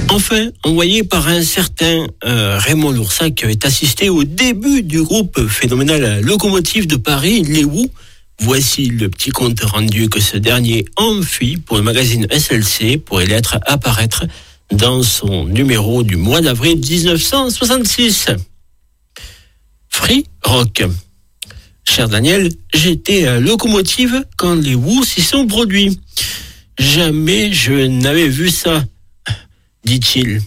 Enfin, envoyé par un certain Raymond Loursac, qui avait assisté au début du groupe phénoménal Locomotive de Paris, Les Who, voici le petit compte rendu que ce dernier en fit pour le magazine SLC pour y lettres apparaître dans son numéro du mois d'avril 1966. Free Rock. Cher Daniel, j'étais à Locomotive quand les Who s'y sont produits. Jamais je n'avais vu ça, dit-il.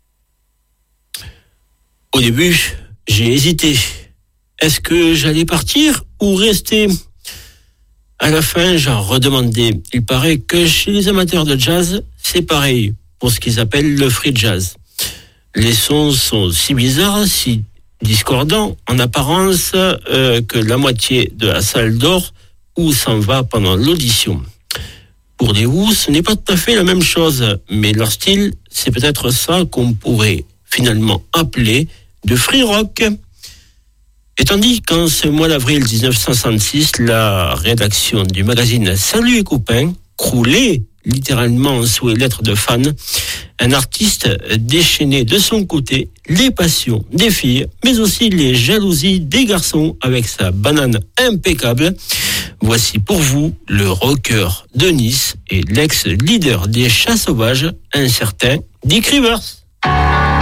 Au début, j'ai hésité. Est-ce que j'allais partir ou rester ? À la fin, j'en redemandais. Il paraît que chez les amateurs de jazz, c'est pareil pour ce qu'ils appellent le free jazz. Les sons sont si bizarres, si discordants en apparence que la moitié de la salle dort ou s'en va pendant l'audition. Pour les Who, ce n'est pas tout à fait la même chose, mais leur style, c'est peut-être ça qu'on pourrait finalement appeler de free rock. Et tandis qu'en ce mois d'avril 1966, la rédaction du magazine Salut et copains croulait littéralement sous les lettres de fans, un artiste déchaînait de son côté les passions des filles, mais aussi les jalousies des garçons avec sa banane impeccable. Voici pour vous le rocker de Nice et l'ex-leader des Chats Sauvages, un certain Dick Rivers.